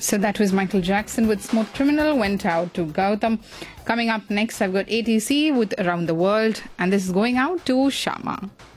So that was Michael Jackson with Smooth Criminal, went out to Gautam. Coming up next, I've got ATC with Around the World, and this is going out to Shama.